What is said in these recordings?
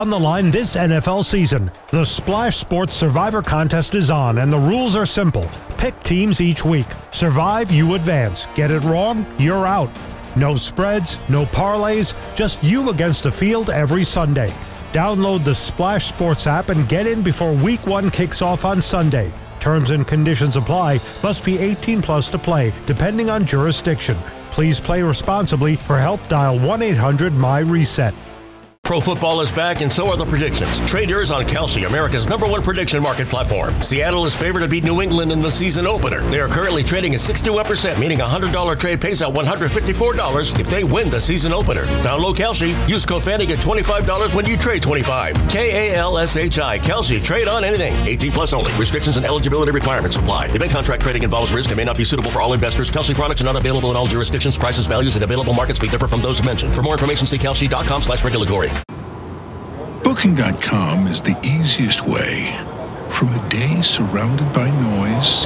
On the line this NFL season, the Splash Sports Survivor Contest is on, and the rules are simple. Pick teams each week. Survive, you advance. Get it wrong, you're out. No spreads, no parlays, just you against the field every Sunday. Download the Splash Sports app and get in before Week 1 kicks off on Sunday. Terms and conditions apply. Must be 18 plus to play, depending on jurisdiction. Please play responsibly. For help, dial 1-800-MY-RESET. Pro football is back, and so are the predictions. Trade yours on Kalshi, America's #1 prediction market platform. Seattle is favored to beat New England in the season opener. They are currently trading at 61%, meaning a $100 trade pays out $154 if they win the season opener. Download Kalshi. Use code FANNY, get $25 when you trade $25. Kalshi. Kalshi. Trade on anything. 18 plus only. Restrictions and eligibility requirements apply. Event contract trading involves risk and may not be suitable for all investors. Kalshi products are not available in all jurisdictions. Prices, values, and available markets may differ from those mentioned. For more information, see kalshi.com/regulatory. Booking.com is the easiest way from a day surrounded by noise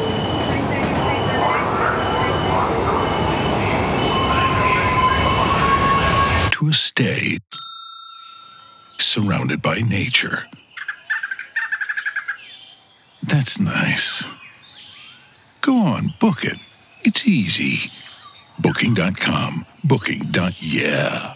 to a stay surrounded by nature. That's nice. Go on, book it. It's easy. Booking.com. Booking.yeah.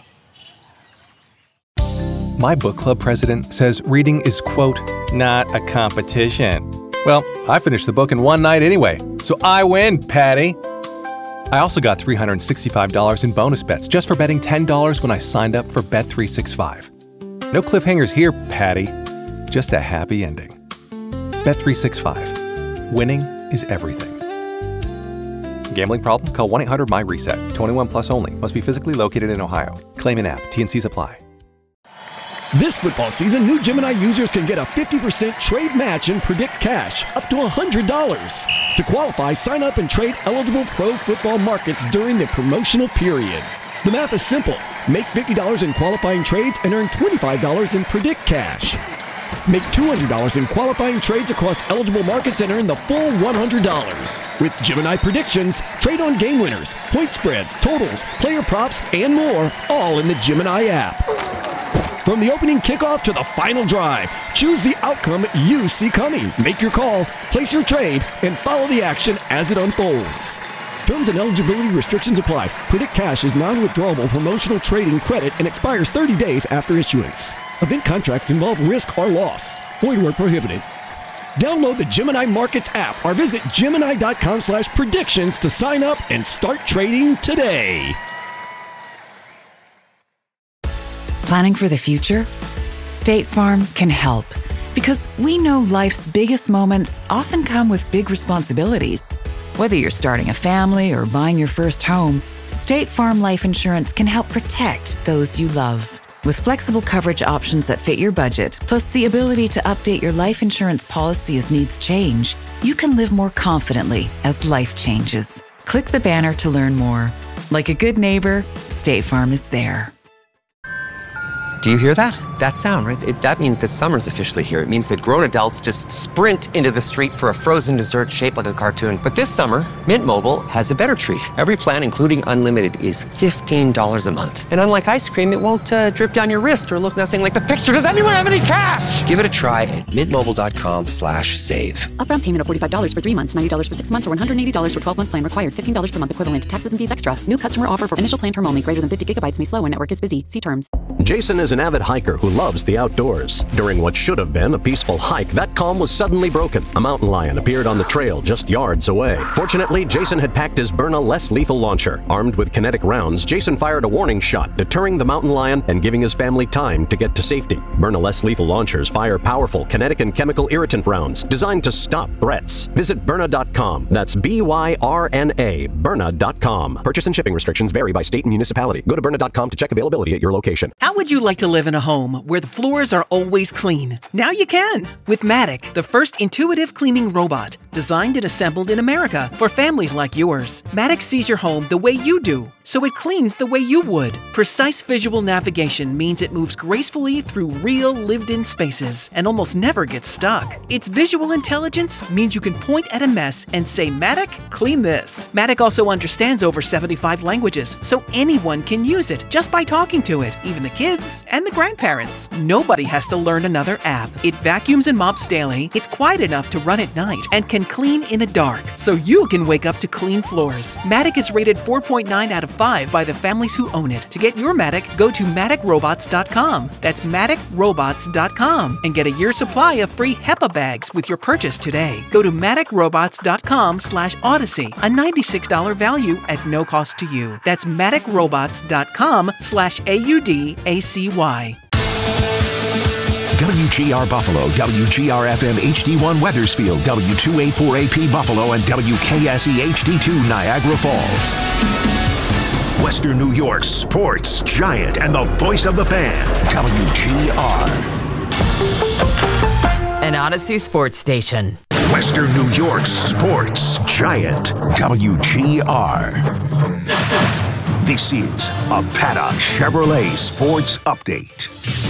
My book club president says reading is, quote, not a competition. Well, I finished the book in one night anyway, so I win, Patty. I also got $365 in bonus bets just for betting $10 when I signed up for Bet365. No cliffhangers here, Patty. Just a happy ending. Bet365. Winning is everything. Gambling problem? Call 1-800-MY-RESET. 21 plus only. Must be physically located in Ohio. Claim in app. T&Cs apply. This football season, new Gemini users can get a 50% trade match and predict cash up to $100. To qualify, sign up and trade eligible pro football markets during the promotional period. The math is simple. Make $50 in qualifying trades and earn $25 in predict cash. Make $200 in qualifying trades across eligible markets and earn the full $100. With Gemini Predictions, trade on game winners, point spreads, totals, player props, and more, all in the Gemini app. From the opening kickoff to the final drive, choose the outcome you see coming. Make your call, place your trade, and follow the action as it unfolds. Terms and eligibility restrictions apply. Predict Cash is non-withdrawable promotional trading credit and expires 30 days after issuance. Event contracts involve risk or loss. Void where prohibited. Download the Gemini Markets app or visit Gemini.com/predictions to sign up and start trading today. Planning for the future? State Farm can help, because we know life's biggest moments often come with big responsibilities. Whether you're starting a family or buying your first home, State Farm Life Insurance can help protect those you love. With flexible coverage options that fit your budget, plus the ability to update your life insurance policy as needs change, you can live more confidently as life changes. Click the banner to learn more. Like a good neighbor, State Farm is there. Do you hear that? That sound, right? That means that summer's officially here. It means that grown adults just sprint into the street for a frozen dessert shaped like a cartoon. But this summer, Mint Mobile has a better treat. Every plan, including unlimited, is $15 a month. And unlike ice cream, it won't drip down your wrist or look nothing like the picture. Does anyone have any cash? Give it a try at mintmobile.com/save. Upfront payment of $45 for 3 months, $90 for 6 months, or $180 for 12-month plan required. $15 per month equivalent. Taxes and fees extra. New customer offer for initial plan term only. Greater than 50 gigabytes may slow when network is busy. See terms. Jason is an avid hiker who loves the outdoors. During what should have been a peaceful hike, that calm was suddenly broken. A mountain lion appeared on the trail just yards away. Fortunately, Jason had packed his Byrna less lethal launcher. Armed with kinetic rounds, Jason fired a warning shot, deterring the mountain lion and giving his family time to get to safety. Byrna less lethal launchers fire powerful kinetic and chemical irritant rounds designed to stop threats. Visit Byrna.com. That's BYRNA, Byrna.com. Purchase and shipping restrictions vary by state and municipality. Go to Byrna.com to check availability at your location. How would you like to live in a home where the floors are always clean? Now you can with Matic, the first intuitive cleaning robot designed and assembled in America for families like yours. Matic sees your home the way you do, so it cleans the way you would. Precise visual navigation means it moves gracefully through real lived-in spaces and almost never gets stuck. Its visual intelligence means you can point at a mess and say, Matic, clean this. Matic also understands over 75 languages, so anyone can use it just by talking to it, even the kids and the grandparents. difference. Nobody has to learn another app. It vacuums and mops daily, it's quiet enough to run at night, and can clean in the dark, so you can wake up to clean floors. Matic is rated 4.9 out of 5 by the families who own it. To get your Matic, go to MaticRobots.com. That's MaticRobots.com and get a year's supply of free HEPA bags with your purchase today. Go to MaticRobots.com/Odyssey, a $96 value at no cost to you. That's MaticRobots.com/AUDACY. WGR Buffalo, WGR-FM HD1 Weathersfield, W284AP Buffalo, and WKSE HD2 Niagara Falls. Western New York's sports giant and the voice of the fan, WGR. An Odyssey sports station. Western New York's sports giant, WGR. This is a Paddock Chevrolet Sports Update.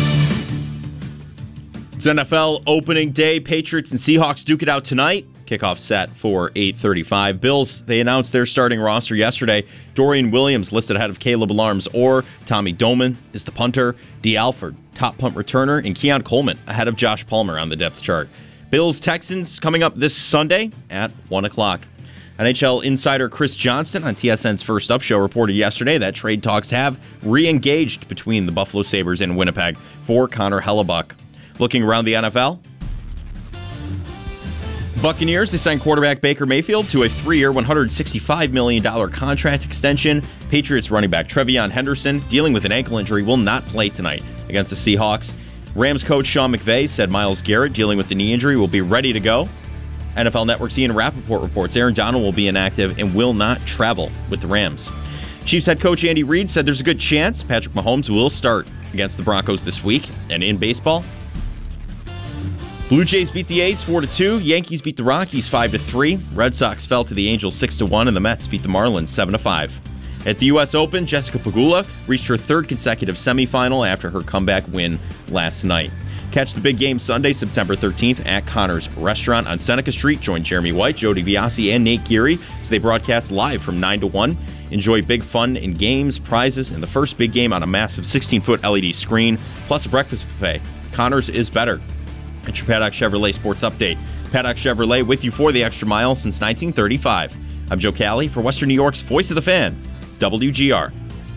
It's NFL opening day. Patriots and Seahawks duke it out tonight. Kickoff set for 8:35. Bills, they announced their starting roster yesterday. Dorian Williams listed ahead of Caleb Alarms Orr. Tommy Doman is the punter. D. Alford, top punt returner. And Keon Coleman ahead of Josh Palmer on the depth chart. Bills-Texans coming up this Sunday at 1 o'clock. NHL insider Chris Johnston on TSN's First Up show reported yesterday that trade talks have re-engaged between the Buffalo Sabres and Winnipeg for Connor Hellebuck. Looking around the NFL, Buccaneers, they signed quarterback Baker Mayfield to a 3-year, $165 million contract extension. Patriots running back Trevion Henderson, dealing with an ankle injury, will not play tonight against the Seahawks. Rams coach Sean McVay said Myles Garrett, dealing with the knee injury, will be ready to go. NFL Network's Ian Rappaport reports Aaron Donald will be inactive and will not travel with the Rams. Chiefs head coach Andy Reid said there's a good chance Patrick Mahomes will start against the Broncos this week. And in baseball, Blue Jays beat the A's 4-2. Yankees beat the Rockies 5-3. Red Sox fell to the Angels 6-1, and the Mets beat the Marlins 7-5. At the U.S. Open, Jessica Pegula reached her third consecutive semifinal after her comeback win last night. Catch the big game Sunday, September 13th at Connor's Restaurant on Seneca Street. Join Jeremy White, Joe DiBiase, and Nate Geary as they broadcast live from 9 to 1. Enjoy big fun in games, prizes, and the first big game on a massive 16-foot LED screen, plus a breakfast buffet. Connor's is better. It's your Paddock Chevrolet Sports Update. Paddock Chevrolet with you for the extra mile since 1935. I'm Joe Cali for Western New York's Voice of the Fan, WGR.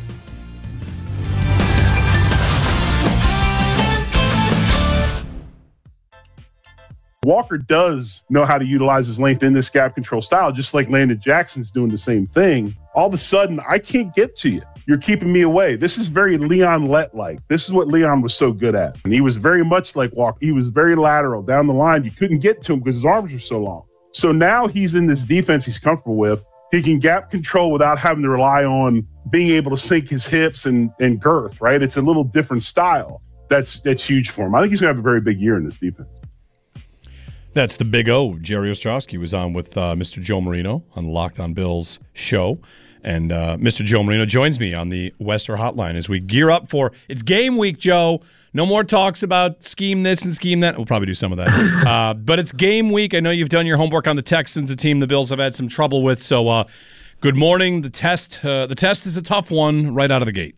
Walker does know how to utilize his length in this gap control style, just like Landon Jackson's doing the same thing. All of a sudden, I can't get to you. You're keeping me away. This is very Leon Lett-like. This is what Leon was so good at. And he was very much like Walker. He was very lateral down the line. You couldn't get to him because his arms were so long. So now he's in this defense he's comfortable with. He can gap control without having to rely on being able to sink his hips and girth, right? It's a little different style. That's huge for him. I think he's going to have a very big year in this defense. That's the Big O. Jerry Ostrowski was on with Mr. Joe Marino on the Locked on Bills show. And Mr. Joe Marino joins me on the Wester Hotline as we gear up for it's game week, Joe. No more talks about scheme this and scheme that. We'll probably do some of that. But it's game week. I know you've done your homework on the Texans, a team the Bills have had some trouble with. So good morning. The test is a tough one right out of the gate.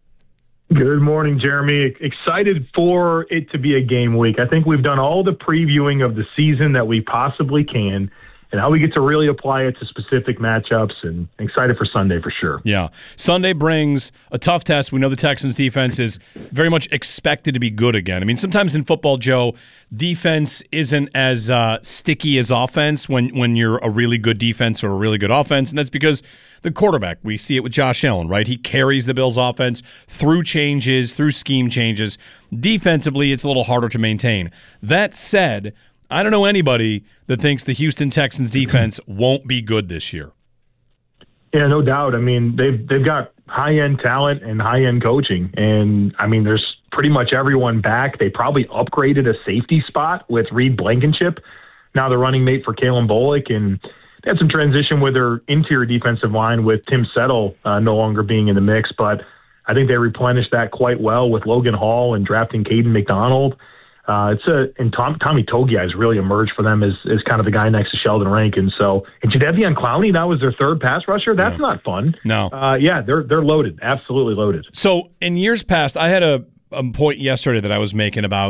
Good morning, Jeremy. Excited for it to be a game week. I think we've done all the previewing of the season that we possibly can and how we get to really apply it to specific matchups, and excited for Sunday for sure. Yeah. Sunday brings a tough test. We know the Texans defense is very much expected to be good again. I mean, sometimes in football, Joe, defense isn't as sticky as offense when you're a really good defense or a really good offense, and that's because the quarterback, we see it with Josh Allen, right? He carries the Bills' offense through changes, through scheme changes. Defensively, it's a little harder to maintain. That said, I don't know anybody that thinks the Houston Texans defense won't be good this year. Yeah, no doubt. I mean, they've got high-end talent and high-end coaching. And, I mean, there's pretty much everyone back. They probably upgraded a safety spot with Reed Blankenship, now the running mate for Kalen Bullock. And they had some transition with their interior defensive line with Tim Settle no longer being in the mix. But I think they replenished that quite well with Logan Hall and drafting Caden McDonald. Tommy Togiai has really emerged for them as kind of the guy next to Sheldon Rankin. So, and Jadeveon Clowney, that was their third pass rusher. That's not fun. No. They're loaded, absolutely loaded. So in years past, I had a point yesterday that I was making about